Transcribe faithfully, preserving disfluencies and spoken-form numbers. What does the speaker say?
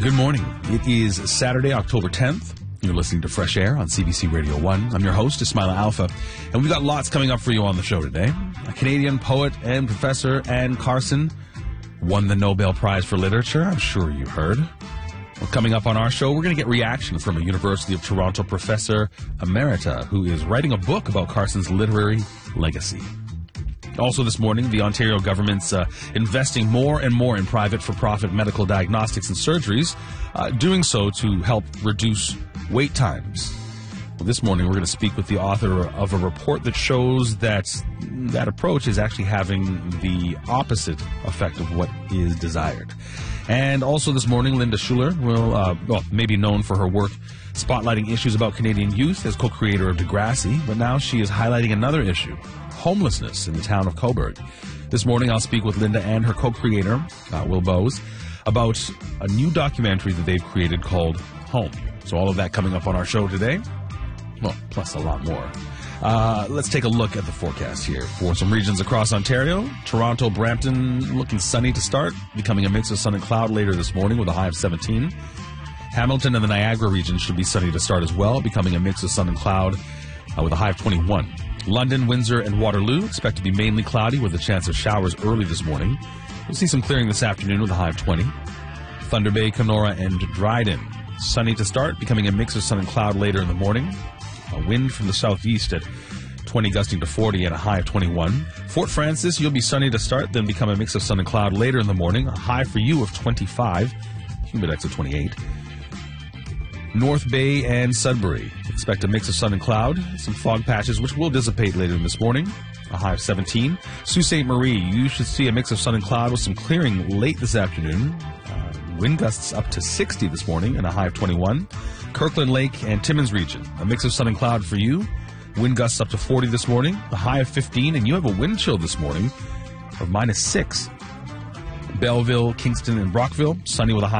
Good morning. It is Saturday, October tenth. You're listening to Fresh Air on C B C Radio one. I'm your host, Ismaila Alfa, and we've got lots coming up for you on the show today. A Canadian poet and professor, Anne Carson, won the Nobel Prize for Literature. I'm sure you heard. Well, coming up on our show, we're going to get reaction from a University of Toronto professor emerita who is writing a book about Carson's literary legacy. Also this morning, the Ontario government's uh, investing more and more in private for-profit medical diagnostics and surgeries, uh, doing so to help reduce wait times. Well, this morning, we're going to speak with the author of a report that shows that that approach is actually having the opposite effect of what is desired. And also this morning, Linda Schuler will, uh, well, maybe known for her work spotlighting issues about Canadian youth as co-creator of Degrassi, but now she is highlighting another issue, homelessness in the town of Cobourg. This morning, I'll speak with Linda and her co-creator, uh, Will Bowes, about a new documentary that they've created called Home. So all of that coming up on our show today. Well, plus a lot more. Uh, let's take a look at the forecast here for some regions across Ontario. Toronto, Brampton, looking sunny to start, becoming a mix of sun and cloud later this morning with a high of seventeen. Hamilton and the Niagara region should be sunny to start as well, becoming a mix of sun and cloud uh, with a high of twenty-one. London, Windsor, and Waterloo expect to be mainly cloudy with a chance of showers early this morning. We'll see some clearing this afternoon with a high of twenty. Thunder Bay, Kenora, and Dryden, sunny to start, becoming a mix of sun and cloud later in the morning. A wind from the southeast at twenty, gusting to forty, and a high of twenty-one. Fort Francis, you'll be sunny to start, then become a mix of sun and cloud later in the morning. A high for you of twenty-five, humidex of twenty-eight. North Bay and Sudbury, expect a mix of sun and cloud, some fog patches, which will dissipate later in this morning. A high of seventeen. Sault Ste. Marie, you should see a mix of sun and cloud with some clearing late this afternoon. Uh, wind gusts up to sixty this morning and a high of twenty-one. Kirkland Lake and Timmins region, a mix of sun and cloud for you. Wind gusts up to forty this morning, a high of fifteen, and you have a wind chill this morning of minus six. Belleville, Kingston, and Brockville, sunny with a high